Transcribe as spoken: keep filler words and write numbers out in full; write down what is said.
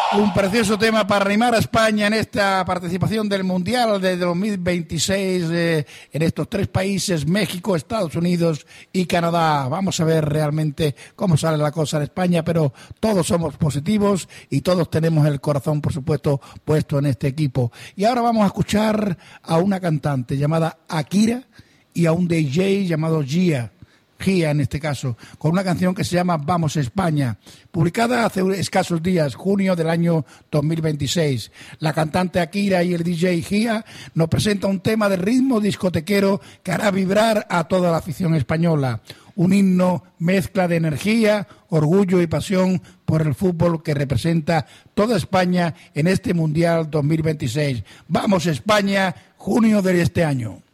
Un precioso tema para animar a España en esta participación del Mundial de dos mil veintiséis eh, en estos tres países, México, Estados Unidos y Canadá. Vamos a ver realmente cómo sale la cosa en España, pero todos somos positivos y todos tenemos el corazón, por supuesto, puesto en este equipo. Y ahora vamos a escuchar a una cantante llamada Akira y a un D J llamado Gia. Gia en este caso, con una canción que se llama Vamos España, publicada hace escasos días, junio del año dos mil veintiséis. La cantante Akira y el D J Gia nos presenta un tema de ritmo discotequero que hará vibrar a toda la afición española. Un himno mezcla de energía, orgullo y pasión por el fútbol que representa toda España en este Mundial dos mil veintiséis. Vamos España, junio de este año.